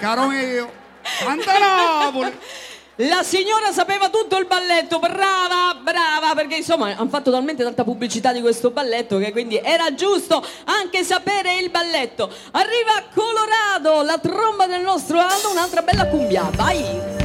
caro mio, Santa Napoli. La signora sapeva tutto il balletto, brava, brava, perché insomma hanno fatto talmente tanta pubblicità di questo balletto che quindi era giusto anche sapere il balletto. Arriva Colorado, la tromba del nostro Aldo, un'altra bella cumbia, vai!